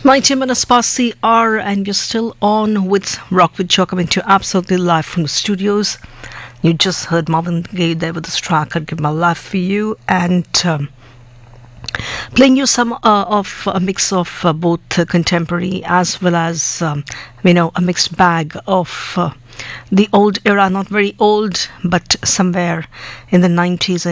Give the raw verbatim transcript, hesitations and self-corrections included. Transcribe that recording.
nineteen minutes past the hour, and you're still on with Rock with Joe, coming to you absolutely live from the studios. You just heard Marvin Gaye there with this track, I'd Give My Life For You, and um, playing you some uh, of a mix of uh, both uh, contemporary as well as, um, you know, a mixed bag of uh, the old era, not very old, but somewhere in the nineties